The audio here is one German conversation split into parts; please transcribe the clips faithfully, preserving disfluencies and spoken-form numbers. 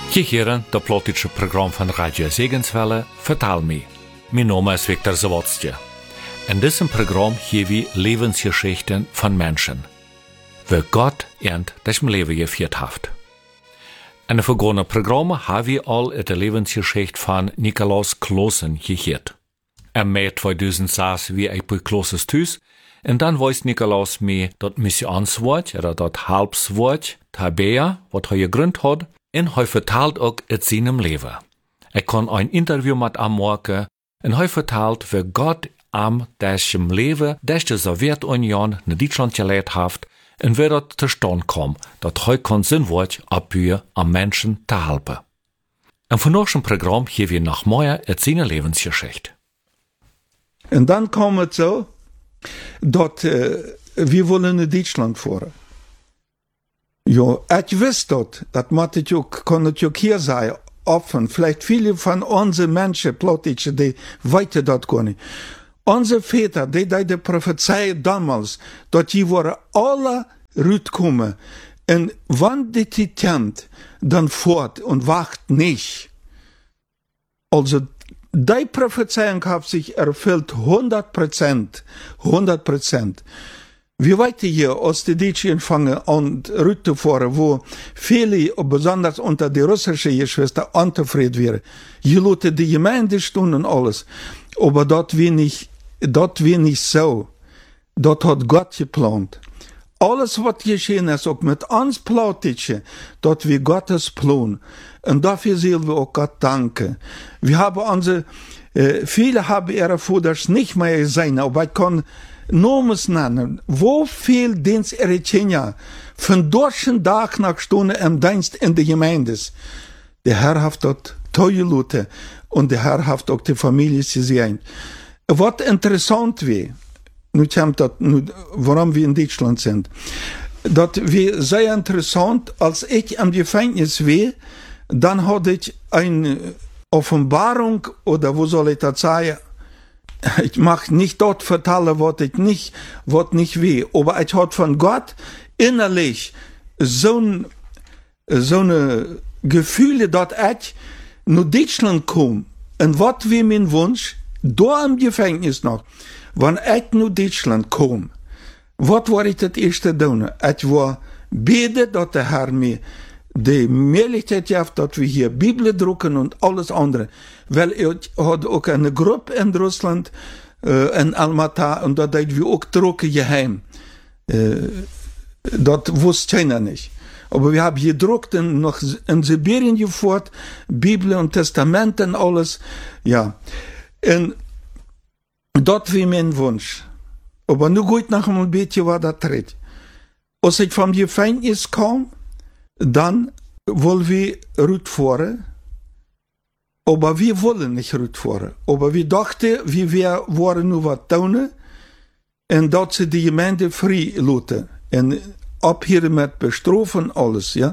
Je heren dat plotische programma van Radio Segenswelle Vertaal me. Mijn naam is Victor Zawodstje. In diesem Programm hier wir Lebensgeschichten von Menschen. Wie Gott ernt das Leben geführt hat. In de vergangenen Programmen haben wir al de Lebensgeschichte von Nikolaus Klossen gehört. Im Mai tweeduizendzes wie ik bij Klosses thuis. En dan weist Nikolaus mir dat Missionswort, oder dat Halbswort, Tabea, wat hij gegründet hat, en hij vertelt ook uit zijn leven. Ik kon een interview met hem maken, en hij vertelt wie Gott am dessen leven, deze Sowjetunion naar Duitsland geleid heeft, en wie dat te stand kwam, dat hij kon zijn woord opbuien om mensen te helpen. En vandaag een programma geven we nog meer uit zijn levensgeschichte. En dan kwam het zo, dat uh, we willen naar Duitsland voeren. Ja, ik wist dat, dat moet ik ook, kon het ook hier zijn, offen. Vielleicht viele von onze mensen, plotische, die weten dat kunnen. Onze väter, die deden profetieën damals, dat die worden alle uitkomen. En wanneer die tent, dan voort en wacht niet. Also, die Prophezeiung hat sich erfüllt, hundert Prozent. hundert Prozent. Wir weten hier, als die Deutschen fangen an, Rüt zu fahren, wo viele, besonders unter die russischen Geschwister, unzufrieden wären. Je laten die Gemeinde stehen und alles. Aber das wir nicht, das wir nicht so. Das hat Gott geplant. Alles, was geschehen ist, auch mit uns Plautischen, das wir Gottes Plan. Und dafür sollen wir auch Gott danken. Wir haben unsere, äh, viele haben ihre Vaters nicht mehr gesehen, aber ich kann Nomen nennen. Wo viel Dienst er von deutschen Tag nach Stunde im Dienst in der Gemeinde. Der Herr hat dort tolle Leute und der Herr hat auch die Familie gesehen. Was interessant wäre, nu kommt das, nu, warum wir in Deutschland sind, das wäre sehr interessant, als ich am Gefängnis war, dann hatte ich eine Offenbarung, oder wo soll ich das sagen, ich mag nicht dort vertellen, was ich nicht, was nicht will, aber ich hatte von Gott innerlich so ein, so eine Gefühle, dass ich nach Deutschland komme, und was wie mein Wunsch, da im Gefängnis noch, wenn ich nach Deutschland komme, was war ich das erste tun? Ich war beten, dass der Herr mir die Möglichkeit hat, dass wir hier Bibel drucken und alles andere. Weil ich hatte auch eine Gruppe in Russland, äh, in Almaty, und da deden wir auch drucken geheim. Äh, das wusste keiner nicht. Aber wir haben gedruckt und noch in Sibirien geführt, Bibel und Testament und alles. Ja. Und das war mein Wunsch. Aber nur gut nach einem bisschen war das tritt. Als ich vom Gefängnis kam, dann wollen wir rüberfahren, aber wir wollen nicht rüberfahren. Aber wir dachten, wir wollen nur was tun, und dass sie die Gemeinde frei lassen. Und abhören mit bestrafen, alles, ja.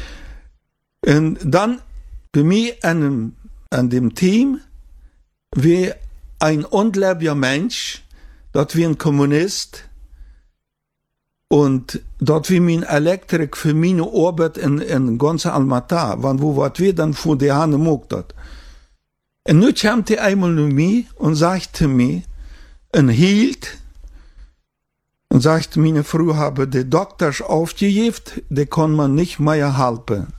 Und dann, bei mir an, an dem Team, wie ein ungläubiger Mensch, dass wir ein Kommunist, und dort wie mein Elektrik für meine Arbeit in, in ganz Almaty, wann wo wat wir dann vor der Hand mogt dat. Und nu kommt er einmal zu mir und sagte mir, und hielt, und sagt, meine Frau habe die Doktors aufgegeben, die kann man nicht mehr helfen.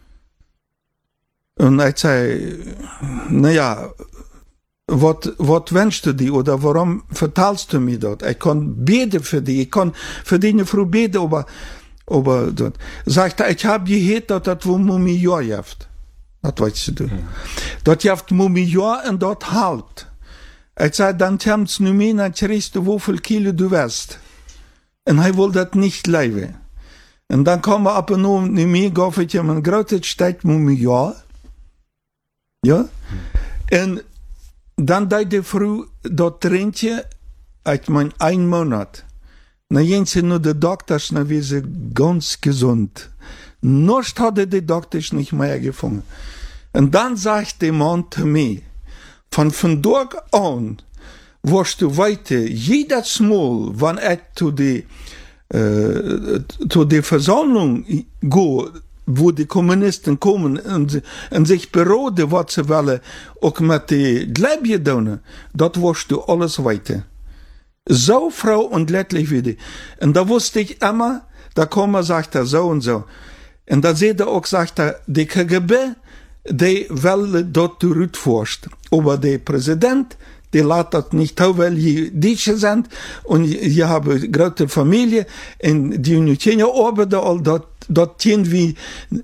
Und ich zei, naja, Was, was wünschst du dir, oder warum verteilst du mir das? Ich kann beten für dich, ich kann für deine Frau beten, aber, aber, das. Sagt er, ich habe gehört, dass das wo Mumior jaft. Das weißt du. Mhm. Das jaft Mumior und das halt. Ich sag, dann kommst du mir, dann kriegst du, wie viel Kilo du wirst. Und er will das nicht leben. Und dann kommen wir ab und an zu mir, gab ich ihm ein großes Stadt Mumior. Ja? Mhm. Und dann deed de vrouw dat trintje uit mijn een Monat. Na jense nur de dokters, na wie sie ganz gesund. Noch hatte die dokters nicht mehr gefunden. Und dann sagt der Mann zu mir, von von dort an, wirst du weiter, jedes Mal, wenn ich zu die, äh, zu die Versammlung gehe, wo die Kommunisten kommen und, und sich beroden, was sie wollen, auch mit den Gläubigen tun, dort wirst du alles weiter. So Frau und lettlich wie die. Und da wusste ich immer, da kommen, sagt er, so und so. Und da seht er auch, sagt er, die K G B, die will dort zurückforschen. Aber der Präsident, die lässt das nicht tun, weil die Deutsche sind und die haben große Familie und die nicht arbeiten, all dort, dort irgendwie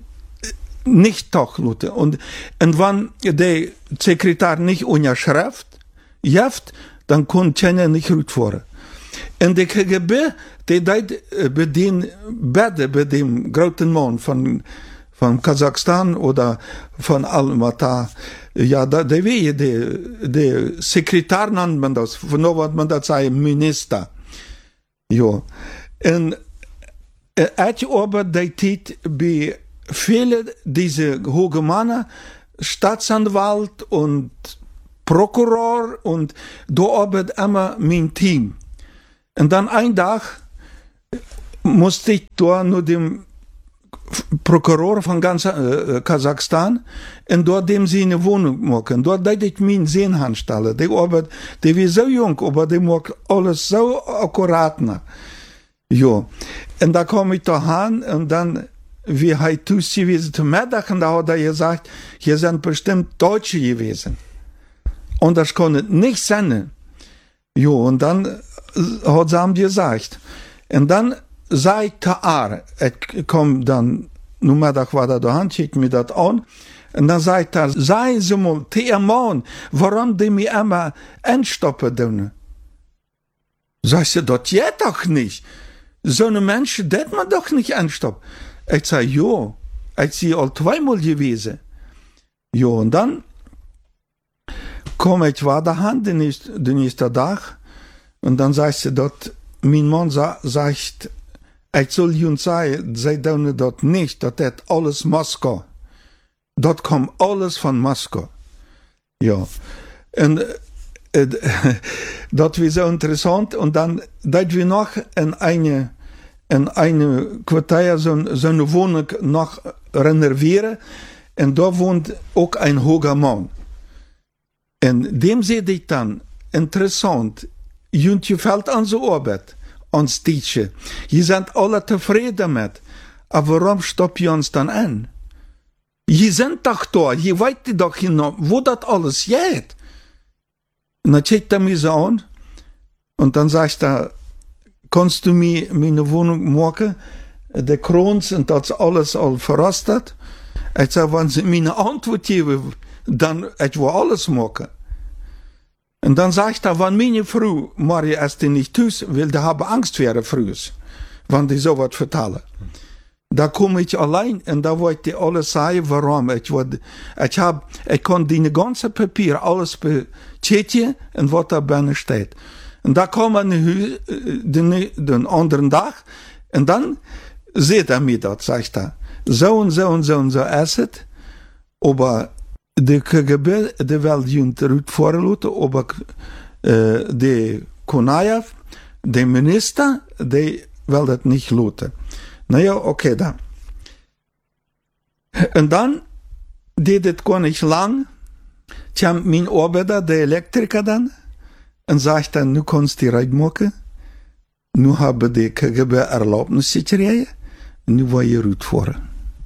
nicht tachluten. Und, und wenn der Sekretär nicht unterschreibt, jaft, dann kann keiner nicht rückfahren. Und die K G B, die deit bei den beide, bei dem großen Mann von, von Kasachstan oder von Almaty, ja, da, die wie, die, die Sekretär nennt man das, von was man das sagt, Minister. Ja. Und, ich aber die Zeit bei vielen diese hohen Männer, Staatsanwalt und Prokuror und da arbeitet immer mein Team. Und dann ein Tag musste ich da nur dem Prokuror von ganz äh, Kasachstan und dort dem sie eine Wohnung machen. Dort hätte ich mich sehen anstellen. Die arbeitet, die war so jung, aber die macht alles so akkurat. Ja. Und da komme ich da hin und dann, wie er tust gewesen zum Mittag, und da hat er gesagt, hier sind bestimmt Deutsche gewesen. Und das konnte nicht sein. Ja, und dann hat sie ihm gesagt. Und dann sagt er, ich komme dann, nur Mittag war da da, schickt mir das an, und dann sagt er, sei Sie mal, der Mann, warum die mir immer entstoppen tun? Sagst du, das geht doch nicht. So eine Mensch, das man doch nicht entstoppen. Ich sage, ja, ich sie all zweimal gewesen. Ja, und dann komme ich weiter hin, den nächsten, den nächsten Tag, und dann sagt sie dort, mein Mann sa, sagt, ich soll Ihnen sagen, sie tun dort nicht, das ist alles Moskau. Dort kommt alles von Moskau. Ja. Und äh, das war so interessant, und dann, dass wir noch in eine, in eine Quartier, so, so eine Wohnung noch renovieren, und da wohnt auch ein hoher Mann. Und dem sehe ich dann, interessant, und gefällt unsere Arbeit, uns Deutsche. Die sind alle zufrieden damit. Aber warum stoppen ihr uns dann an? Die sind doch da, die weiten doch hin, wo das alles geht. Und dann checkt er mich so an, und dann sagt er, kannst du mir meine Wohnung machen? Der Krons und das alles all verrostet. Ich sage, wenn sie mir eine Antwort geben, dann ich will alles machen. Und dann sagt er, wenn meine Frau, Maria, erst nicht tut, will die haben Angst vor ihrer Frau, wenn die so was vertellen. Da komme ich allein, und da wollte ich alles sagen, warum. Ich, wollte, ich, hab, ich kann die ganze Papier alles bechecken, und was da drinnen steht. Und da kam er den, den anderen Tag, und dann sieht er mir das, sagt er, so und so und so und so ist es, aber die K G B, die will jemand rückfahren, aber äh, die Kunayev, der Minister, die will das nicht lassen. Naja, okay, dann. Und dann, die das gar nicht lang, kam mein Arbeiter, der Elektriker dann, und sagt dann, nu kannst du die Reit machen, nu habe die K G B Erlaubnis gekriegt, nu war ich rückfahren.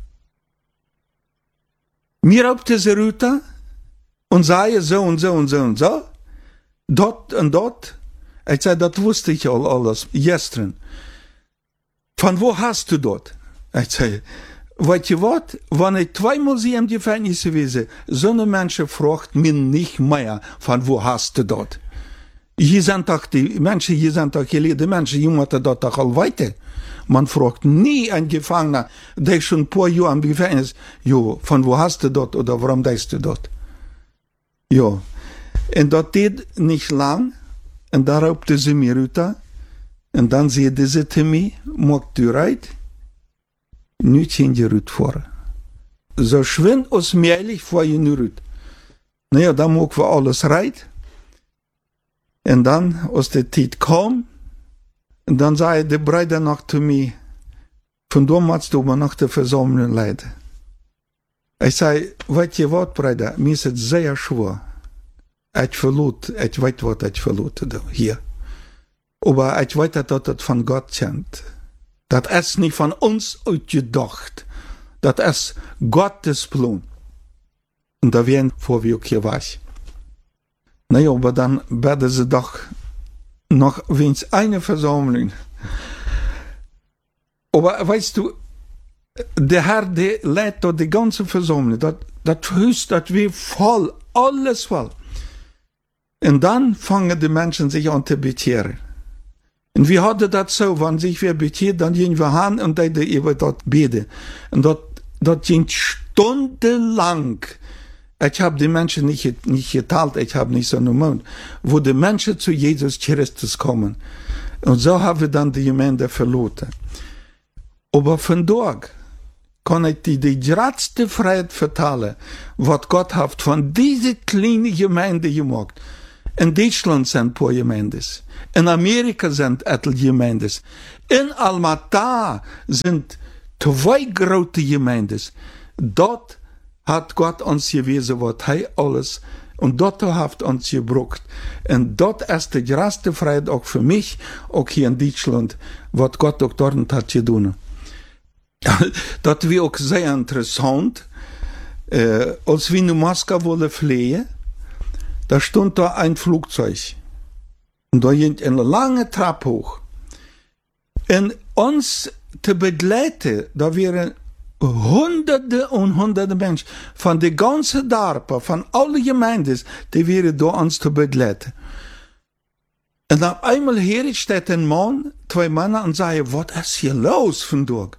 Mir auf diese Route und sage so und so und so und so, dort und dort. Ich sage, das wusste ich all, alles, gestern. Von wo hast du dort? Ich sage, weißt du was, wenn ich zweimal sie im Gefängnis gewesen, so eine Menschen fragt mich nicht mehr, von wo hast du dort? Hier sind doch die Menschen, hier sind doch gelehrte Menschen, die machen dort doch all weiter. Man fragt nie einen Gefangener, der schon ein paar Jahre im Gefängnis, jo, von wo hast du dort oder warum bist du dort? Jo. Und das geht nicht lang, und da raubte sie mir runter, und dann sagte sie zu mir, mag du reit? Nicht in die Rüt vor. So schwind aus Mielich vor in die Rüt. Naja, da mag wir alles reit. Und dann, aus der Zeit kam, und dann sagte der Bruder noch zu mir, von damals du aber noch der Versammlung leid. Ich sei, weißt ihr was, Bruder, mir ist es sehr schwer. Ich verlot, ich weiß, was ich verlot hier. Aber ich weiß, dass das von Gott kommt. Das ist nicht von uns ausgedacht. Das ist Gottes Plan. Und da werden, vor wie ich hier war. Naja, aber dann werden sie doch noch wenigstens eine Versammlung. Aber weißt du, der Herr, der leitet dort die ganze Versammlung. Das, das höchst, das wie voll, alles voll. Und dann fangen die Menschen sich an zu betieren. Und wir hatten das so, wenn sich wer betiert, dann gehen wir hin und dann über dort beten. Und dort, dort ging stundenlang. Ich habe die Menschen nicht, nicht geteilt, ich habe nicht so einen Mund, wo die Menschen zu Jesus Christus kommen. Und so haben wir dann die Gemeinde verloren. Aber von dort kann ich dir die größte Freiheit vertellen, was Gott hat von dieser kleinen Gemeinde gemacht. In Deutschland sind ein paar Gemeindes. In Amerika sind etliche Gemeindes. In Almata sind zwei große Gemeindes. Dort hat Gott uns gewiesen, was er alles, und dort hat uns gebraucht. Und dort ist die größte Freiheit auch für mich, auch hier in Deutschland, was Gott auch dort hat getan. Das war auch sehr interessant. Äh, als wir in Moskau wollen fliehen, da stand da ein Flugzeug. Und da ging eine lange Treppe hoch. Und uns zu begleiten, da wären Hunderte und hunderte Menschen von der ganzen Dorf, von allen Gemeinden, die wären da uns zu begleiten. Und auf einmal hier steht ein Mann, zwei Männer, und sagen, was ist hier los von dort?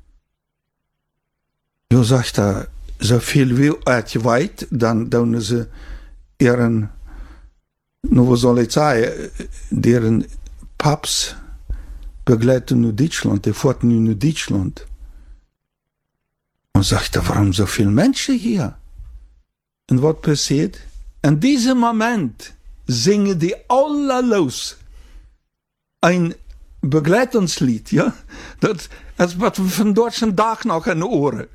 Jo, sagt er, so viel wie ich weiß, dann tun sie ihren, nur was soll ich sagen, deren Papst begleiten in Deutschland, die fuhren in Deutschland. Und sagt er, warum so viele Menschen hier? Und was passiert? In diesem Moment singen die alle los ein Begleitungslied, ja? Das, das wird von deutschen Tag noch in den Ohren.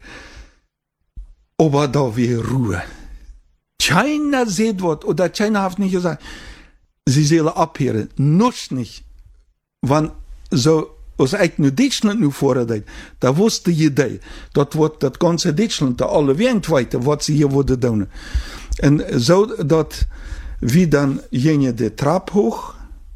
Aber da wir Ruhe. Keiner sieht was, oder keiner hat nicht gesagt, sie sollen abhören. Noch nicht. Wenn so aus eigenem Deutschland nur vorher, da wusste jeder, das wird das ganze Deutschland, da alle weltweit, was sie hier würden tun. Und so, dass wir dann gingen die Treppe hoch,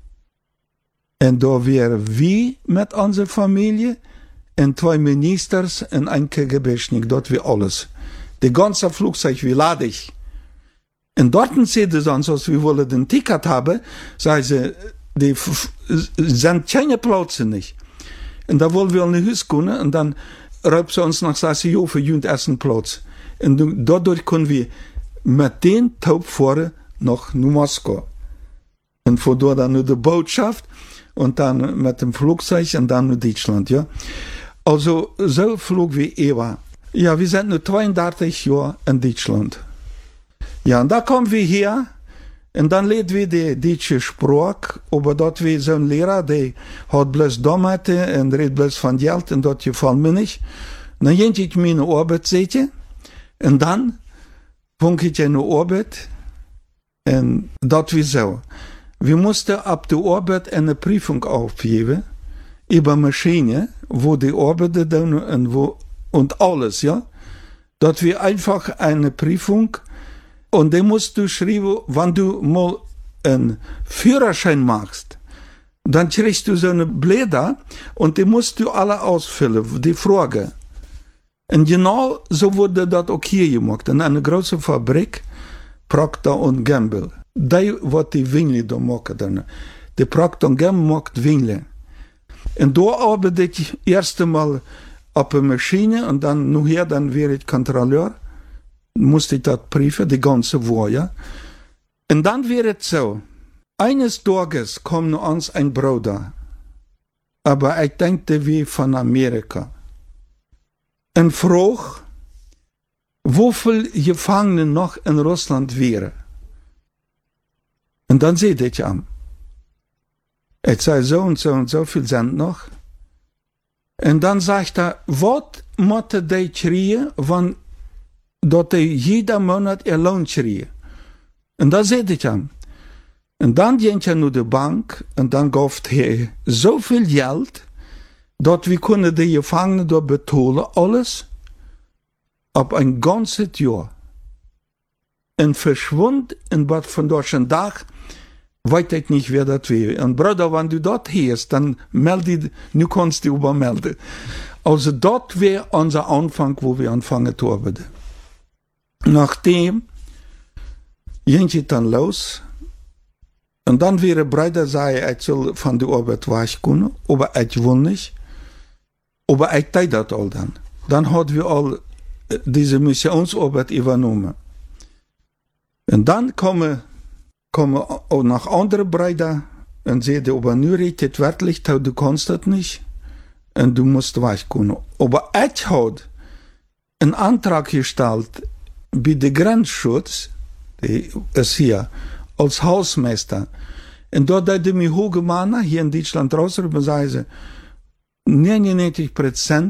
und da wären wir mit unserer Familie, und zwei Ministers, und ein K G B-Schnick, dort wir alles. Die ganze Flugzeug, wie lade ich. Und dort sehen sie sonst, als wir wollen den Ticket haben, sagen sie, die sind keine Plätze nicht. Und da wollen wir eine Haus können, und dann raubt sie uns nach, sagen sie, jo, für jeden ersten Platz. Und dadurch können wir mit den Taub fahren nach Moskau. Und von dort dann nur die Botschaft, und dann mit dem Flugzeug, und dann nach Deutschland, ja. Also, so flog wie Eva. Ja, wir sind nur zweiunddreißig Jahre in Deutschland. Ja, und da kommen wir hier, und dann lernen wir die deutsche Sprache, aber dort wie so ein Lehrer, der hat bloß Dummheiten und redet bloß von Geld, und dort gefällt mir nicht. Und dann gehe ich meine Arbeit sehen, und dann fange ich eine Arbeit, und dort wie so. Wir mussten ab der Arbeit eine Prüfung aufgeben, über Maschine, wo die Arbeiter dann und wo, und alles, ja. Dort wir einfach eine Prüfung, und den musst du schreiben, wenn du mal einen Führerschein machst, dann kriegst du so eine Blätter, und die musst du alle ausfüllen, die Frage. Und genau so wurde das auch hier gemacht, in einer großen Fabrik, Procter und Gamble. Die, was die Wingle da machen, dann. Die Procter und Gamble macht Wingle. Und da arbeite ich erst einmal auf der Maschine, und dann, nachher, dann wäre ich Kontrolleur. Musste ich das prüfen, die ganze Woche, ja. Und dann wäre es so, eines Tages kommt uns ein Bruder, aber ich denke wie von Amerika, und fragt, wie viele Gefangene noch in Russland wären. Und dann seht ich an. Ich sage, so und so und so viel sind noch. Und dann sagt er, was musste die kriegen, wenn dat die jeder Monat ihr Lohn kriegen? Und da seht ich an. Und dann ging er nur die Bank und dann gab er so viel Geld, dass wir können die Gefangenen dort betalen, alles, ab ein ganzes Jahr. Und verschwund, und was von solchen Tag, weiß ich nicht, wer das wäre. Und Bruder, wenn du dort hörst, dann melde, nu kannst du übermelden. Also dort wäre unser Anfang, wo wir anfangen zu arbeiten. Nachdem ging es dann los, und dann wäre Bruder sagen, ich soll von der Arbeit weg können, aber ich will nicht. Aber ich tat das all dann. Dann hatten wir all diese Missionsarbeit übernommen. Und dann kommen, kommen auch noch andere Brüder und sagen, aber nu redet es wirklich, du kannst das nicht und du musst weg können. Aber ich habe einen Antrag gestellt bei der Grenzschutz, die ist hier, als Hausmeister. Und dort hat er mich hochgemacht, hier in Deutschland raus, und sagen sie, neunundneunzig Prozent